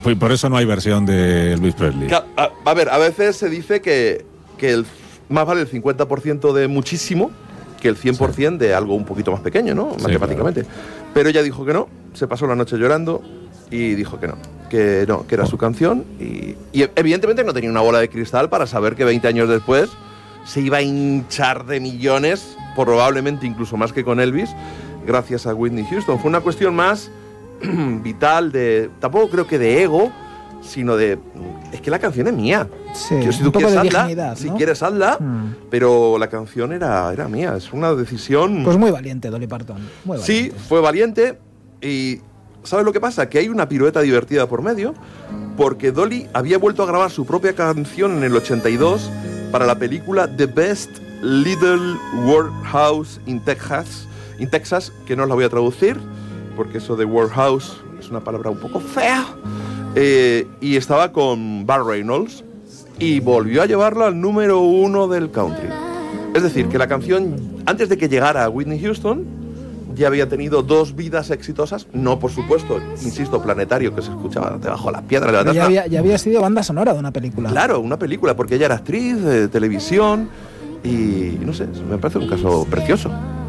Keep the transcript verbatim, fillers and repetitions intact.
Pues por eso no hay versión de Elvis Presley. A, a ver, a veces se dice que, que el, más vale el cincuenta por ciento de muchísimo que el cien por ciento sí. de algo un poquito más pequeño, ¿no? Sí, matemáticamente. Claro. Pero ella dijo que no, se pasó la noche llorando y dijo que no, que no, que era oh. su canción y, y evidentemente no tenía una bola de cristal para saber que veinte años después se iba a hinchar de millones, probablemente incluso más que con Elvis, gracias a Whitney Houston. Fue una cuestión más vital, de tampoco creo que de ego, sino de, es que la canción es mía. Sí, que si tú quieres hazla, ¿no? Si quieres hazla, hmm. pero la canción era, era mía. Es una decisión... Pues muy valiente, Dolly Parton. Muy valiente. Sí, fue valiente y ¿sabes lo que pasa? Que hay una pirueta divertida por medio, porque Dolly había vuelto a grabar su propia canción en el ochenta y dos para la película The Best Little Workhouse in Texas, in Texas, que no os la voy a traducir, porque eso de workhouse es una palabra un poco fea. Eh, y estaba con Burt Reynolds y volvió a llevarla al número uno del country. Es decir, que la canción, antes de que llegara a Whitney Houston, ya había tenido dos vidas exitosas. No, por supuesto, insisto, Planetario, que se escuchaba debajo de las piedras. De la ya, había, ya había sido banda sonora de una película. Claro, una película, porque ella era actriz de televisión y no sé, me parece un caso precioso.